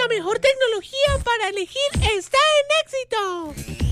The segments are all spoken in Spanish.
la mejor tecnología para elegir está en Éxito.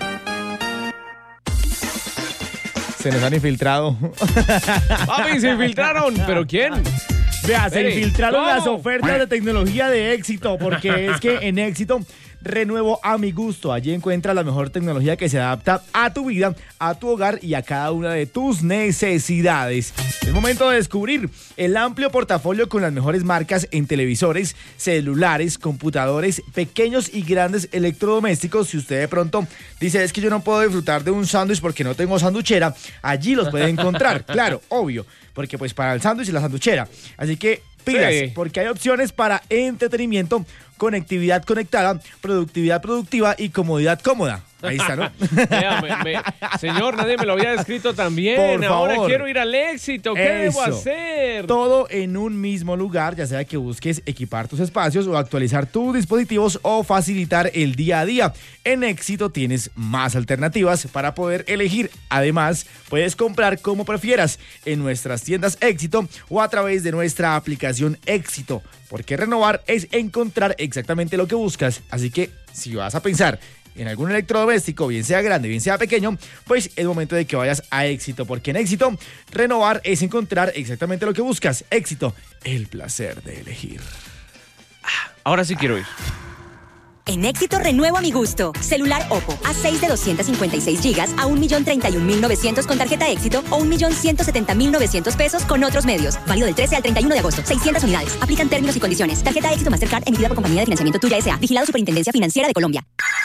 Se nos han infiltrado. Papi, se infiltraron. ¿Pero quién? Vea, se Espere, infiltraron ¿cómo? las ofertas de tecnología de Éxito, porque es que en Éxito renuevo a mi gusto. Allí encuentras la mejor tecnología que se adapta a tu vida, a tu hogar y a cada una de tus necesidades. Es momento de descubrir el amplio portafolio con las mejores marcas en televisores, celulares, computadores, pequeños y grandes electrodomésticos. Si usted de pronto dice, es que yo no puedo disfrutar de un sándwich porque no tengo sanduchera, allí los puede encontrar. Claro, obvio, porque pues para el sándwich y la sanduchera. Así que pilas, Sí. porque hay opciones para entretenimiento, conectividad conectada, productividad productiva y comodidad cómoda. Ahí está, ¿no? Vea, señor, nadie me lo había descrito tan bien. Por Ahora favor. quiero ir al Éxito. ¿Qué debo Eso. hacer? Todo en un mismo lugar, ya sea que busques equipar tus espacios o actualizar tus dispositivos o facilitar el día a día. En Éxito tienes más alternativas para poder elegir. Además, puedes comprar como prefieras en nuestras tiendas Éxito o a través de nuestra aplicación Éxito. Porque renovar es encontrar exactamente lo que buscas. Así que si vas a pensar en algún electrodoméstico, bien sea grande, bien sea pequeño, pues es momento de que vayas a Éxito, porque en Éxito, renovar es encontrar exactamente lo que buscas. Éxito, el placer de elegir. Ahora sí quiero ir. En Éxito renuevo a mi gusto. Celular Oppo A6 de 256 GB a 1.031.900 con tarjeta Éxito o 1.170.900 pesos con otros medios. Válido del 13 al 31 de agosto. 600 unidades. Aplican términos y condiciones. Tarjeta Éxito Mastercard emitida por Compañía de Financiamiento Tuya S.A. Vigilado Superintendencia Financiera de Colombia.